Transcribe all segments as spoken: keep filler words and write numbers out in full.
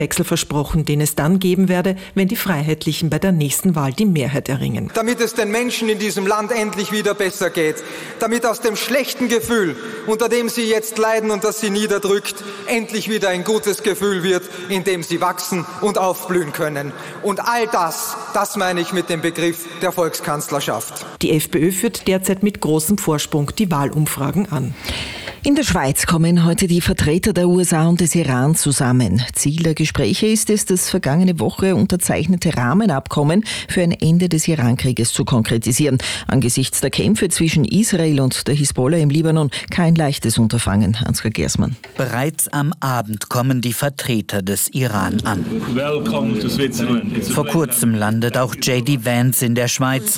Wechsel versprochen, den es dann geben werde, wenn die Freiheitlichen bei der nächsten Wahl die Mehrheit erringen. Damit es den Menschen in diesem Land endlich wieder besser geht, damit aus dem schlechten Gefühl, unter dem sie jetzt leiden und das sie niederdrückt, endlich wieder ein gutes Gefühl wird, in dem sie wachsen und aufblühen können. Und all das, das meine ich mit dem Begriff der Volkskanzlerschaft. Die FPÖ führt derzeit mit großem Vorsprung die Wahlumfragen an. In der Schweiz kommen heute die Vertreter der U S A und des Iran zusammen. Ziel der Gespräche ist es, das vergangene Woche unterzeichnete Rahmenabkommen für ein Ende des Irankrieges zu konkretisieren. Angesichts der Kämpfe zwischen Israel und der Hisbollah im Libanon kein leichtes Unterfangen, Ansgar Gersmann. Bereits am Abend kommen die Vertreter des Iran an. Vor kurzem landet auch J D Vance in der Schweiz.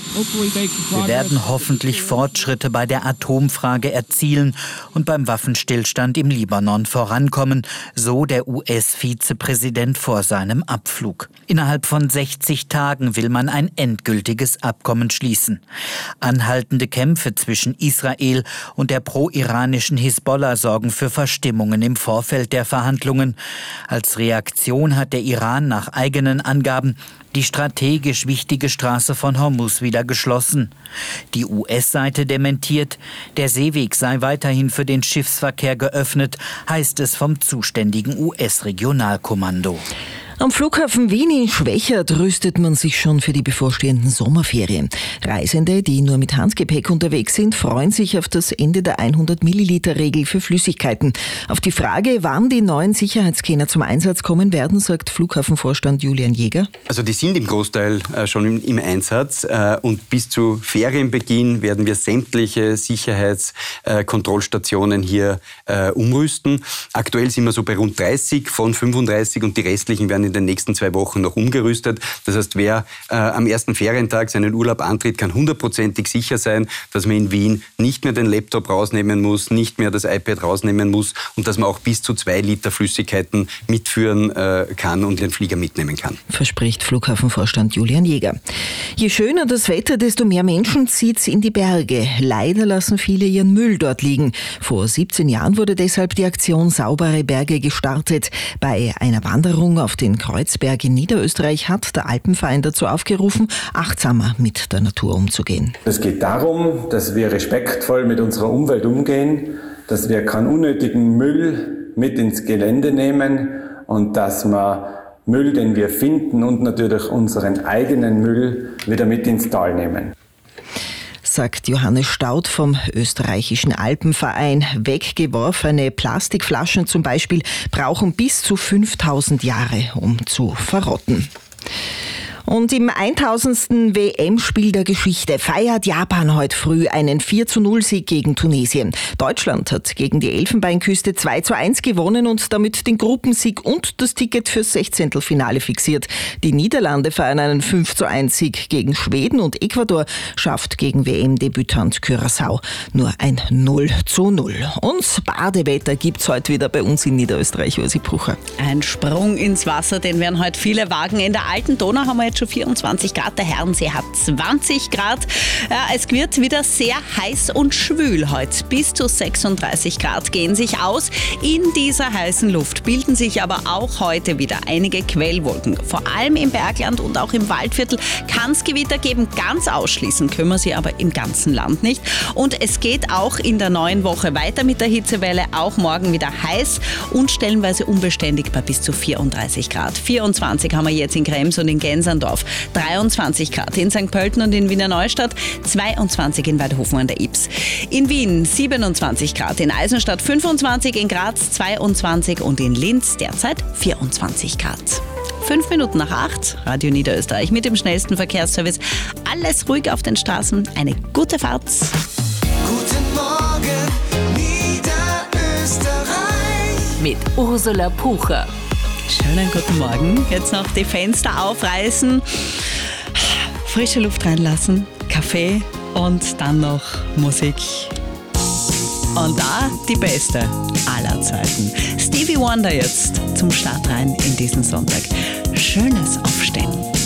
Wir werden hoffentlich Fortschritte bei der Atomfrage erzielen und beim Waffenstillstand im Libanon vorankommen, so der U S-Vizepräsident vor seinem Abflug. Innerhalb von sechzig Tagen will man ein endgültiges Abkommen schließen. Anhaltende Kämpfe zwischen Israel und der pro-iranischen Hisbollah sorgen für Verstimmungen im Vorfeld der Verhandlungen. Als Reaktion hat der Iran nach eigenen Angaben die strategisch wichtige Straße von Hormuz wieder geschlossen. Die U S-Seite dementiert, der Seeweg sei weiterhin für den Schiffsverkehr geöffnet, heißt es vom zuständigen U S-Regionalkommando. Am Flughafen Wien in Schwächert rüstet man sich schon für die bevorstehenden Sommerferien. Reisende, die nur mit Handgepäck unterwegs sind, freuen sich auf das Ende der hundert Milliliter Regel für Flüssigkeiten. Auf die Frage, wann die neuen Sicherheitsscanner zum Einsatz kommen werden, sagt Flughafenvorstand Julian Jäger. Also die sind im Großteil äh, schon im, im Einsatz äh, und bis zu Ferienbeginn werden wir sämtliche Sicherheitskontrollstationen äh, hier äh, umrüsten. Aktuell sind wir so bei rund dreißig von fünfunddreißig und die restlichen werden in den nächsten zwei Wochen noch umgerüstet. Das heißt, wer äh, am ersten Ferientag seinen Urlaub antritt, kann hundertprozentig sicher sein, dass man in Wien nicht mehr den Laptop rausnehmen muss, nicht mehr das iPad rausnehmen muss und dass man auch bis zu zwei Liter Flüssigkeiten mitführen äh, kann und den Flieger mitnehmen kann. Verspricht Flughafenvorstand Julian Jäger. Je schöner das Wetter, desto mehr Menschen zieht's in die Berge. Leider lassen viele ihren Müll dort liegen. Vor siebzehn Jahren wurde deshalb die Aktion Saubere Berge gestartet. Bei einer Wanderung auf den Kreuzberg in Niederösterreich hat der Alpenverein dazu aufgerufen, achtsamer mit der Natur umzugehen. Es geht darum, dass wir respektvoll mit unserer Umwelt umgehen, dass wir keinen unnötigen Müll mit ins Gelände nehmen und dass wir Müll, den wir finden und natürlich unseren eigenen Müll wieder mit ins Tal nehmen. Sagt Johannes Staud vom österreichischen Alpenverein. Weggeworfene Plastikflaschen zum Beispiel brauchen bis zu fünftausend Jahre, um zu verrotten. Und im tausendsten W M-Spiel der Geschichte feiert Japan heute früh einen vier zu null Sieg gegen Tunesien. Deutschland hat gegen die Elfenbeinküste zwei zu eins gewonnen und damit den Gruppensieg und das Ticket fürs Sechzehntelfinale fixiert. Die Niederlande feiern einen fünf zu eins Sieg gegen Schweden und Ecuador schafft gegen W M-Debütant Curaçao nur ein null zu null. Und Badewetter gibt's heute wieder bei uns in Niederösterreich, Ursi Brucher. Ein Sprung ins Wasser, den werden heute viele wagen. In der alten Donau haben wir jetzt schon vierundzwanzig Grad, der Herrensee hat zwanzig Grad. Ja, es wird wieder sehr heiß und schwül heute. Bis zu sechsunddreißig Grad gehen sich aus. In dieser heißen Luft bilden sich aber auch heute wieder einige Quellwolken. Vor allem im Bergland und auch im Waldviertel kann es Gewitter geben. Ganz ausschließen können wir sie aber im ganzen Land nicht. Und es geht auch in der neuen Woche weiter mit der Hitzewelle. Auch morgen wieder heiß und stellenweise unbeständig bei bis zu vierunddreißig Grad. vierundzwanzig haben wir jetzt in Krems und in Gensern. dreiundzwanzig Grad in Sankt Pölten und in Wiener Neustadt, zweiundzwanzig in Weidhofen an der Ips. In Wien siebenundzwanzig Grad, in Eisenstadt fünfundzwanzig, in Graz zweiundzwanzig und in Linz derzeit vierundzwanzig Grad. Fünf Minuten nach acht, Radio Niederösterreich mit dem schnellsten Verkehrsservice. Alles ruhig auf den Straßen, eine gute Fahrt. Guten Morgen, Niederösterreich. Mit Ursula Pucher. Schönen guten Morgen. Jetzt noch die Fenster aufreißen, frische Luft reinlassen, Kaffee und dann noch Musik. Und da die beste aller Zeiten. Stevie Wonder jetzt zum Start rein in diesen Sonntag. Schönes Aufstehen.